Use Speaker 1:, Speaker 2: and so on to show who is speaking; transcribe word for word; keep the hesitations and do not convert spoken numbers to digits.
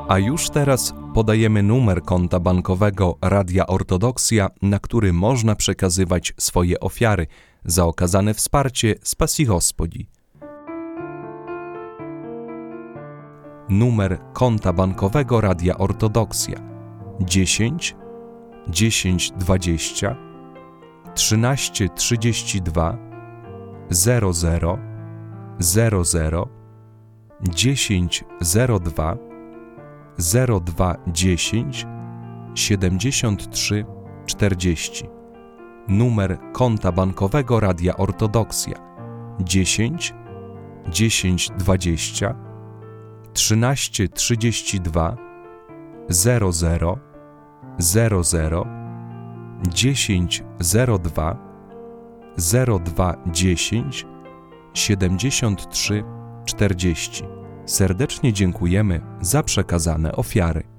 Speaker 1: A już teraz podajemy numer konta bankowego Radia Ortodoksja, na który można przekazywać swoje ofiary za okazane wsparcie Spasi Gospodzi. Numer konta bankowego Radia Ortodoksja dziesięć dziesięć dwadzieścia trzynaście trzydzieści dwa zero zero zero zero dziesięć zero dwa zero dwa dziesięć siedemdziesiąt trzy czterdzieści. Numer konta bankowego Radia Ortodoksja dziesięć dziesięć dwadzieścia trzynaście trzydzieści dwa zero zero zero zero dziesięć zero dwa zero dwa dziesięć siedemdziesiąt trzy czterdzieści. Serdecznie dziękujemy za przekazane ofiary.